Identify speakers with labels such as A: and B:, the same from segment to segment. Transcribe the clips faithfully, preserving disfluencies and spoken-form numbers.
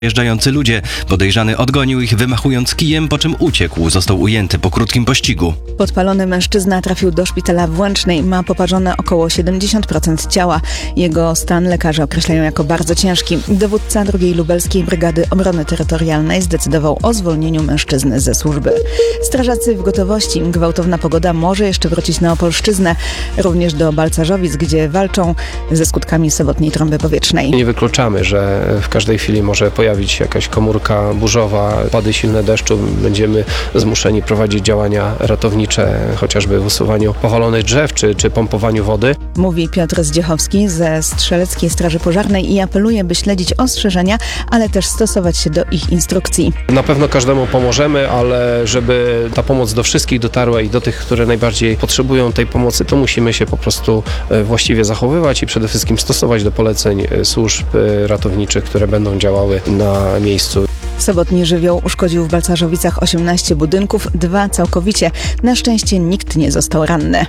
A: Jeżdżający ludzie. Podejrzany odgonił ich, wymachując kijem, po czym uciekł. Został ujęty po krótkim pościgu.
B: Podpalony mężczyzna trafił do szpitala w Łęcznej. Ma poparzone około siedemdziesiąt procent ciała. Jego stan lekarze określają jako bardzo ciężki. Dowódca drugiej Lubelskiej Brygady Obrony Terytorialnej zdecydował o zwolnieniu mężczyzny ze służby. Strażacy w gotowości. Gwałtowna pogoda może jeszcze wrócić na Opolszczyznę. Również do Balcarzowic, gdzie walczą ze skutkami sobotniej trąby powietrznej.
C: Nie wykluczamy, że w każdej chwili może pojawić się jakaś komórka burzowa, pady silne deszczu. Będziemy zmuszeni prowadzić działania ratownicze, chociażby w usuwaniu powalonych drzew czy, czy pompowaniu wody.
B: Mówi Piotr Zdziechowski ze Strzeleckiej Straży Pożarnej i apeluje, by śledzić ostrzeżenia, ale też stosować się do ich instrukcji.
C: Na pewno każdemu pomożemy, ale żeby ta pomoc do wszystkich dotarła i do tych, które najbardziej potrzebują tej pomocy, to musimy się po prostu właściwie zachowywać i przede wszystkim stosować do poleceń służb ratowniczych, które będą działały na miejscu.
B: Sobotni żywioł uszkodził w Balcarzowicach osiemnaście budynków, dwa całkowicie. Na szczęście nikt nie został ranny.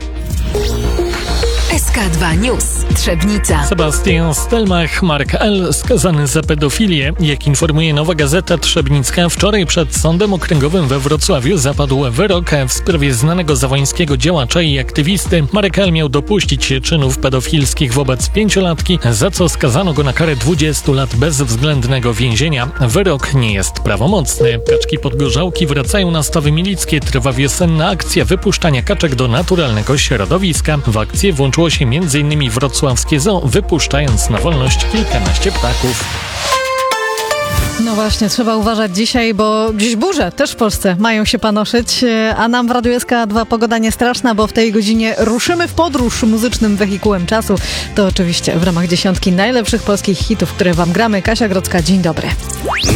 D: S K dwa News. Trzebnica.
E: Sebastian Stelmach, Mark L., skazany za pedofilię. Jak informuje Nowa Gazeta Trzebnicka, wczoraj przed Sądem Okręgowym we Wrocławiu zapadł wyrok w sprawie znanego zawońskiego działacza i aktywisty. Marek L. miał dopuścić się czynów pedofilskich wobec pięciolatki, za co skazano go na karę dwudziestu lat bezwzględnego więzienia. Wyrok nie jest prawomocny. Kaczki Podgorzałki wracają na stawy milickie. Trwa wiosenna akcja wypuszczania kaczek do naturalnego środowiska. W akcję włączyło się między innymi wrocławskie zoo, wypuszczając na wolność kilkanaście ptaków.
F: No właśnie, trzeba uważać dzisiaj, bo dziś burze też w Polsce mają się panoszyć, a nam w Radiu S K dwa pogoda nie straszna, bo w tej godzinie ruszymy w podróż muzycznym wehikułem czasu. To oczywiście w ramach dziesiątki najlepszych polskich hitów, które wam gramy. Kasia Grodzka, dzień dobry.